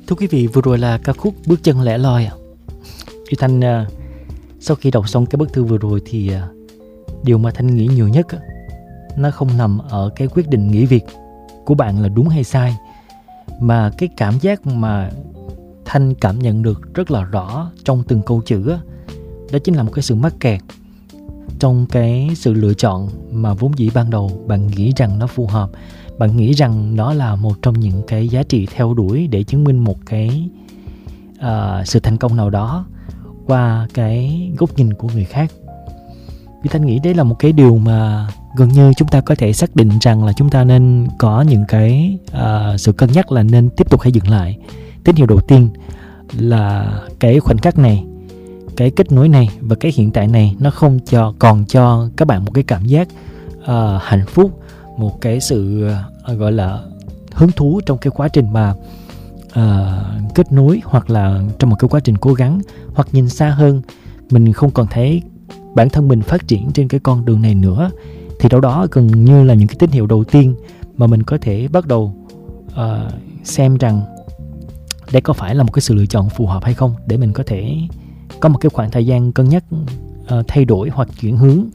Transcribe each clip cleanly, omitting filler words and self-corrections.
Thưa quý vị, vừa rồi là ca khúc Bước chân lẻ loi. Duy Thanh sau khi đọc xong cái bức thư vừa rồi thì điều mà Thanh nghĩ nhiều nhất nó không nằm ở cái quyết định nghỉ việc của bạn là đúng hay sai, mà cái cảm giác mà Thanh cảm nhận được rất là rõ trong từng câu chữ đó chính là một cái sự mắc kẹt trong cái sự lựa chọn mà vốn dĩ ban đầu bạn nghĩ rằng nó phù hợp. Bạn nghĩ rằng nó là một trong những cái giá trị theo đuổi để chứng minh một cái sự thành công nào đó qua cái góc nhìn của người khác. Vì Thanh nghĩ đấy là một cái điều mà gần như chúng ta có thể xác định rằng là chúng ta nên có những cái sự cân nhắc là nên tiếp tục hay dừng lại. Tín hiệu đầu tiên là cái khoảnh khắc này, cái kết nối này và cái hiện tại này nó không còn cho các bạn một cái cảm giác hạnh phúc, một cái sự gọi là hứng thú trong cái quá trình mà kết nối, hoặc là trong một cái quá trình cố gắng, hoặc nhìn xa hơn mình không còn thấy bản thân mình phát triển trên cái con đường này nữa, thì đâu đó gần như là những cái tín hiệu đầu tiên mà mình có thể bắt đầu xem rằng đây có phải là một cái sự lựa chọn phù hợp hay không, để mình có thể có một cái khoảng thời gian cân nhắc thay đổi hoặc chuyển hướng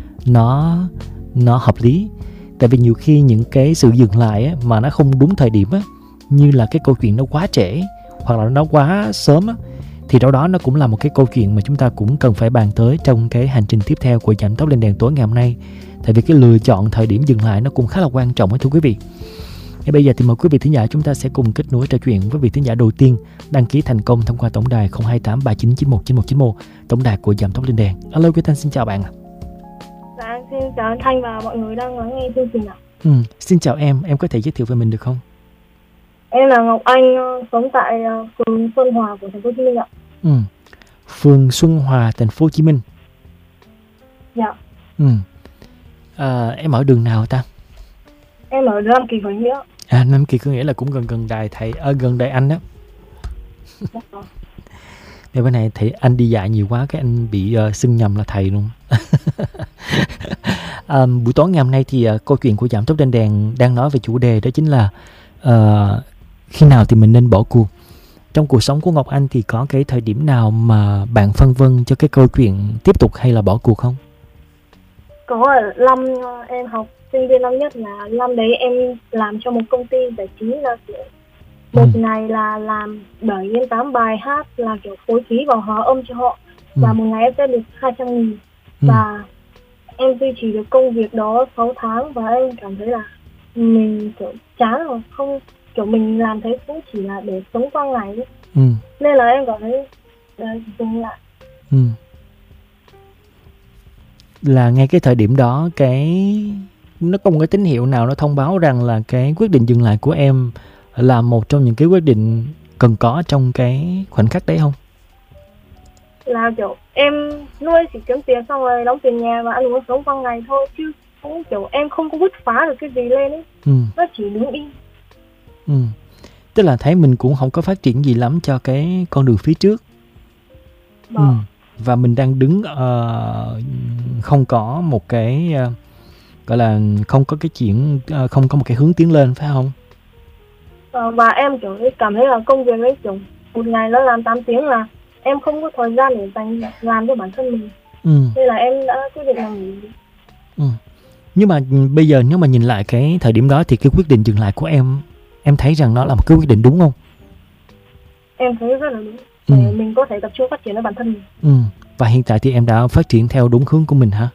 nó hợp lý. Tại vì nhiều khi những cái sự dừng lại mà nó không đúng thời điểm như là cái câu chuyện nó quá trễ hoặc là nó quá sớm thì đâu đó nó cũng là một cái câu chuyện mà chúng ta cũng cần phải bàn tới trong cái hành trình tiếp theo của Giảm Tốc Lên Đèn tối ngày hôm nay. Tại vì cái lựa chọn thời điểm dừng lại nó cũng khá là quan trọng thưa quý vị. Ngay bây giờ thì mời quý vị thính giả chúng ta sẽ cùng kết nối trò chuyện với vị thính giả đầu tiên đăng ký thành công thông qua tổng đài 028 3991 9191, tổng đài của Giảm Tốc Lên Đèn. Alo quý Thanh, xin chào bạn. Dạ, xin chào anh Thanh và mọi người đang lắng nghe chương trình ạ. Xin chào em có thể giới thiệu về mình được không? Em là Ngọc Anh, sống tại phường Xuân Hòa của thành phố Hồ Chí Minh ạ. Phường Xuân Hòa, thành phố Hồ Chí Minh. Dạ. Em ở đường nào ta? Em ở Nam Kỳ Khởi Nghĩa. Nam Kỳ Khởi Nghĩa là cũng gần đài thầy, gần đài anh đó. Ngày bữa nay thầy anh đi dạy nhiều quá cái anh bị xưng nhầm là thầy luôn. Buổi tối ngày hôm nay thì câu chuyện của Giảm Tốc Lên Đèn đang nói về chủ đề đó chính là khi nào thì mình nên bỏ cuộc. Trong cuộc sống của Ngọc Anh thì có cái thời điểm nào mà bạn phân vân cho cái câu chuyện tiếp tục hay là bỏ cuộc không? Có, năm em học sinh viên năm nhất là năm đấy em làm cho một công ty giải trí, là kiểu một ngày là làm 7 đến 8 bài hát là kiểu phối khí và hòa âm cho họ, và một ngày em sẽ được 200.000. Và em duy trì được công việc đó 6 tháng và em cảm thấy là mình kiểu chán rồi, không kiểu mình làm thế cũng chỉ là để sống qua ngày ấy. Nên là em cảm thấy dừng lại. Là ngay cái thời điểm đó nó có một cái tín hiệu nào nó thông báo rằng là cái quyết định dừng lại của em là một trong những cái quyết định cần có trong cái khoảnh khắc đấy không? Là kiểu em nuôi chỉ kiếm tiền xong rồi đóng tiền nhà và ăn uống sống qua ngày thôi, chứ cũng kiểu em không có bứt phá được cái gì lên ấy. Nó chỉ đứng im. Tức là thấy mình cũng không có phát triển gì lắm cho cái con đường phía trước. Và mình đang đứng không có một cái gọi là không có cái chuyện, không có một cái hướng tiến lên, phải không? Và em kiểu cảm thấy là công việc ấy kiểu một ngày nó làm 8 tiếng là em không có thời gian để dành làm cho bản thân mình. Nên là em đã quyết định là nghỉ. Nhưng mà bây giờ nếu mà nhìn lại cái thời điểm đó thì cái quyết định dừng lại của em thấy rằng nó là một cái quyết định đúng không? Em thấy rất là đúng. Để mình có thể tập trung phát triển ở bản thân mình. Và hiện tại thì em đã phát triển theo đúng hướng của mình hả?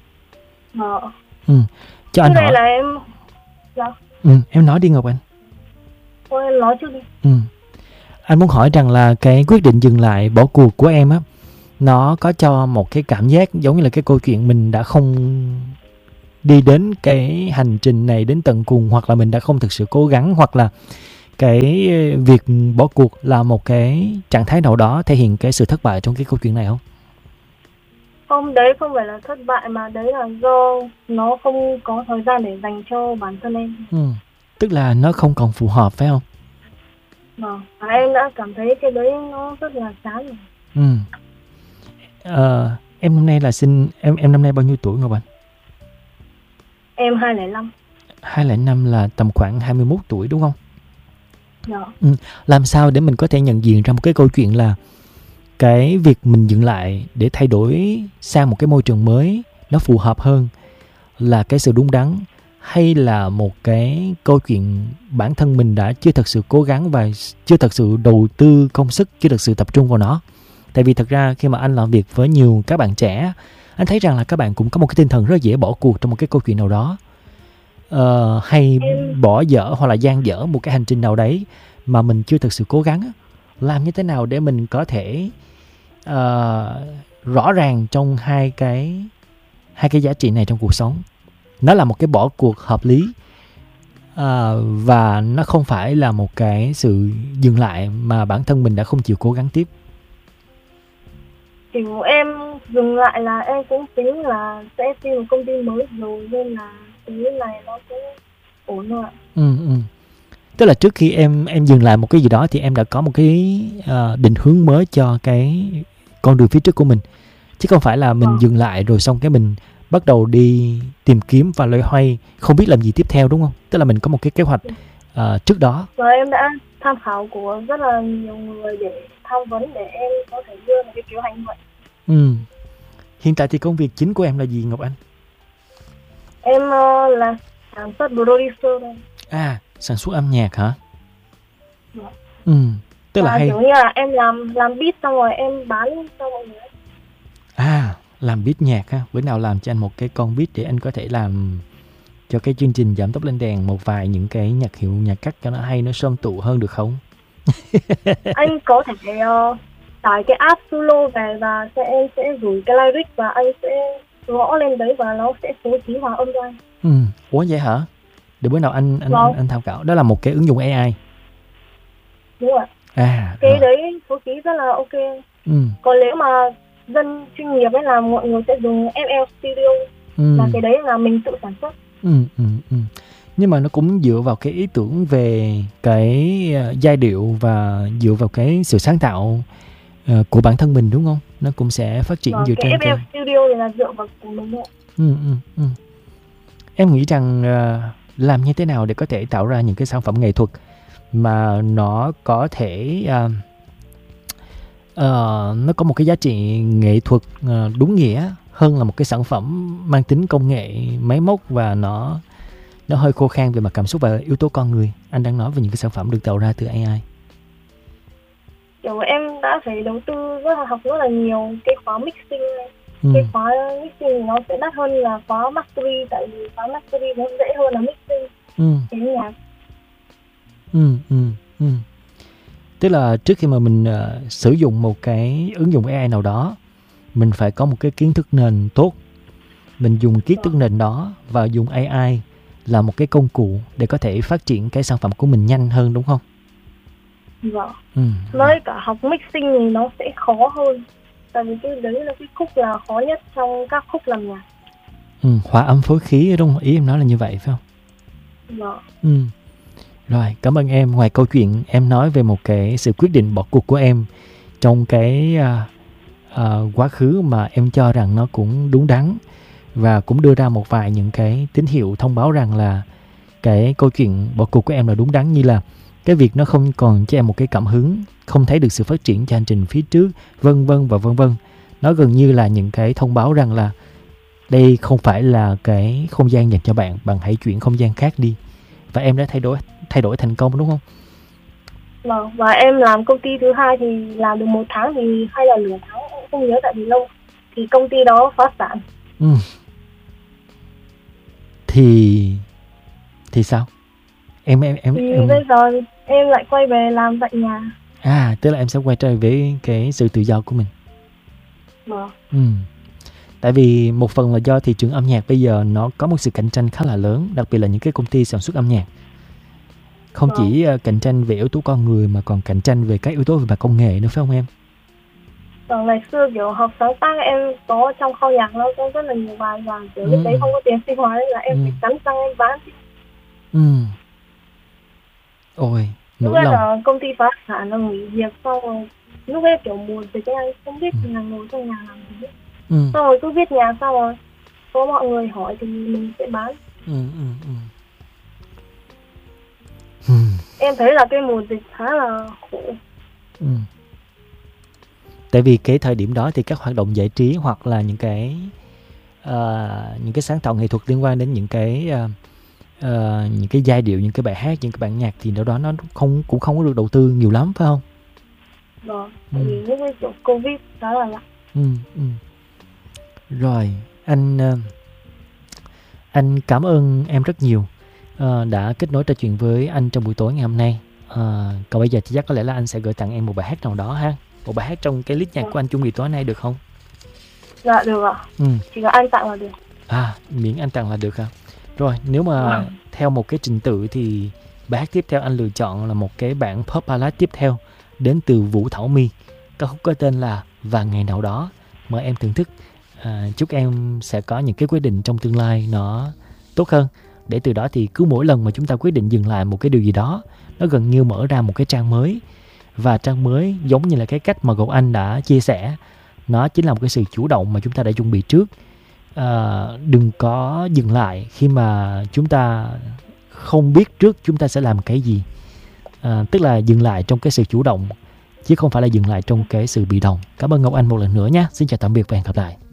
Cho anh hỏi. Là em... Dạ. Em nói đi Ngọc Anh. Thôi em nói trước đi. Anh muốn hỏi rằng là cái quyết định dừng lại bỏ cuộc của em nó có cho một cái cảm giác giống như là cái câu chuyện mình đã không đi đến cái hành trình này đến tận cùng, hoặc là mình đã không thực sự cố gắng, hoặc là cái việc bỏ cuộc là một cái trạng thái nào đó thể hiện cái sự thất bại trong cái câu chuyện này không? Không, đấy không phải là thất bại, mà đấy là do nó không có thời gian để dành cho bản thân em. Tức là nó không còn phù hợp, phải không? Vâng, em đã cảm thấy cái đấy nó rất là chán rồi. Em năm nay là em năm nay bao nhiêu tuổi Ngọc Anh? Em 205. 205 là tầm khoảng 21 tuổi đúng không? Dạ. Làm sao để mình có thể nhận diện ra một cái câu chuyện là cái việc mình dừng lại để thay đổi sang một cái môi trường mới nó phù hợp hơn là cái sự đúng đắn, hay là một cái câu chuyện bản thân mình đã chưa thật sự cố gắng và chưa thật sự đầu tư công sức, chưa thật sự tập trung vào nó. Tại vì thật ra khi mà anh làm việc với nhiều các bạn trẻ, anh thấy rằng là các bạn cũng có một cái tinh thần rất dễ bỏ cuộc trong một cái câu chuyện nào đó, hay bỏ dở hoặc là dang dở một cái hành trình nào đấy mà mình chưa thực sự cố gắng á. Làm như thế nào để mình có thể rõ ràng trong hai cái giá trị này trong cuộc sống, nó là một cái bỏ cuộc hợp lý, và nó không phải là một cái sự dừng lại mà bản thân mình đã không chịu cố gắng tiếp. Kiểu em dừng lại là em cũng tính là sẽ tìm một công ty mới rồi, nên là cái này nó cũng ổn rồi ạ. Tức là trước khi em dừng lại một cái gì đó thì em đã có một cái định hướng mới cho cái con đường phía trước của mình, chứ không phải là mình dừng lại rồi xong cái mình bắt đầu đi tìm kiếm và loay hoay không biết làm gì tiếp theo, đúng không? Tức là mình có một cái kế hoạch trước đó. Và em đã tham khảo của rất là nhiều người để tham vấn để em có thể đưa một cái kế hoạch như vậy. Hiện tại thì công việc chính của em là gì Ngọc Anh? Em là sản xuất producer thôi. Sản xuất âm nhạc hả? Dạ. Tức là hay. Kiểu như là em làm beat xong rồi em bán cho mọi người. Làm beat nhạc ha. Bữa nào làm cho anh một cái con beat để anh có thể làm cho cái chương trình Giảm Tốc Lên Đèn một vài những cái nhạc hiệu, nhạc cắt cho nó hay, nó sơn tụ hơn được không? Anh có thể tải cái app Sulo về và em sẽ gửi cái lyric và anh sẽ gõ lên đấy và nó sẽ phối khí hòa âm cho anh. Ủa vậy hả? Để bữa nào anh tham khảo. Đó là một cái ứng dụng AI. Đúng rồi. Cái rồi. Đấy phối khí rất là ok. Còn nếu mà dân chuyên nghiệp ấy là mọi người sẽ dùng FL Studio, là cái đấy là mình tự sản xuất. Nhưng mà nó cũng dựa vào cái ý tưởng về cái giai điệu và dựa vào cái sự sáng tạo của bản thân mình, đúng không? Nó cũng sẽ phát triển dựa trên cái FL Studio thì là dựa vào của mình thôi. Em nghĩ rằng làm như thế nào để có thể tạo ra những cái sản phẩm nghệ thuật mà nó có thể nó có một cái giá trị nghệ thuật đúng nghĩa hơn là một cái sản phẩm mang tính công nghệ máy móc và nó hơi khô khan về mặt cảm xúc và yếu tố con người. Anh đang nói về những cái sản phẩm được tạo ra từ AI. Kiểu em đã phải đầu tư học rất là nhiều cái khóa mixing. Cái khóa mixing nó sẽ đắt hơn là khóa mastering, tại vì khóa mastering nó dễ hơn là mixing cái nhạc. Tức là trước khi mà mình sử dụng một cái ứng dụng AI nào đó, mình phải có một cái kiến thức nền tốt. Mình dùng kiến thức nền đó và dùng AI là một cái công cụ để có thể phát triển cái sản phẩm của mình nhanh hơn, đúng không? Vâng. Với cả học mixing thì nó sẽ khó hơn, tại vì cái đấy là cái khúc là khó nhất trong các khúc làm nhạc. Hòa âm phối khí, đúng không? Ý em nói là như vậy phải không? Vâng. Rồi, cảm ơn em. Ngoài câu chuyện em nói về một cái sự quyết định bỏ cuộc của em trong cái quá khứ mà em cho rằng nó cũng đúng đắn, và cũng đưa ra một vài những cái tín hiệu thông báo rằng là cái câu chuyện bỏ cuộc của em là đúng đắn, như là cái việc nó không còn cho em một cái cảm hứng, không thấy được sự phát triển cho hành trình phía trước, vân vân và vân vân. Nó gần như là những cái thông báo rằng là đây không phải là cái không gian dành cho bạn, bạn hãy chuyển không gian khác đi. Và em đã thay đổi thành công, đúng không? Vâng, và em làm công ty thứ hai thì làm được 1 tháng thì hay là nửa tháng, em không nhớ tại vì lâu, thì công ty đó phá sản. Thì sao? Em bây giờ em lại quay về làm tại nhà. Tức là em sẽ quay trở về với cái sự tự do của mình. Vâng. Tại vì một phần là do thị trường âm nhạc bây giờ nó có một sự cạnh tranh khá là lớn, đặc biệt là những cái công ty sản xuất âm nhạc. Không chỉ cạnh tranh về yếu tố con người mà còn cạnh tranh về các yếu tố về mặt công nghệ nữa, phải không em? Ngày xưa kiểu học sáng tác em có trong kho nhạc nó có rất là nhiều bài và kiểu lúc đấy không có tiền sinh hoạt là em phải cắn răng em bán. Ôi, lúc ấy là công ty phá sản là nghỉ việc, xong rồi lúc ấy kiểu buồn thì cái anh không biết là ngồi trong nhà làm gì. Xong rồi cứ viết nhạc, xong rồi có mọi người hỏi thì mình sẽ bán. em thấy là cái mùa dịch khá là khổ. Ừ. Tại vì cái thời điểm đó thì các hoạt động giải trí hoặc là những cái sáng tạo nghệ thuật liên quan đến những cái giai điệu, những cái bài hát, những cái bản nhạc thì đâu đó nó cũng không có được đầu tư nhiều lắm, phải không? Vâng, tại vì lúc ấy kiểu Covid khá là lạnh. Rồi, anh cảm ơn em rất nhiều đã kết nối trò chuyện với anh trong buổi tối ngày hôm nay. Còn bây giờ thì chắc có lẽ là anh sẽ gửi tặng em một bài hát nào đó ha. Một bài hát trong cái list nhạc của anh chuẩn bị tối nay được không? Dạ được ạ. Chỉ có anh tặng là được. Miễn anh tặng là được hả? Rồi, nếu mà theo một cái trình tự thì bài hát tiếp theo anh lựa chọn là một cái bản pop ballad tiếp theo đến từ Vũ Thảo My. Ca khúc có tên là Và Ngày Nào Đó. Mời em thưởng thức. Chúc em sẽ có những cái quyết định trong tương lai nó tốt hơn. Để từ đó thì cứ mỗi lần mà chúng ta quyết định dừng lại một cái điều gì đó, nó gần như mở ra một cái trang mới. Và trang mới giống như là cái cách mà Ngọc Anh đã chia sẻ, nó chính là một cái sự chủ động mà chúng ta đã chuẩn bị trước. Đừng có dừng lại khi mà chúng ta không biết trước chúng ta sẽ làm cái gì. Tức là dừng lại trong cái sự chủ động chứ không phải là dừng lại trong cái sự bị động. Cảm ơn Ngọc Anh một lần nữa nhé. Xin chào tạm biệt và hẹn gặp lại.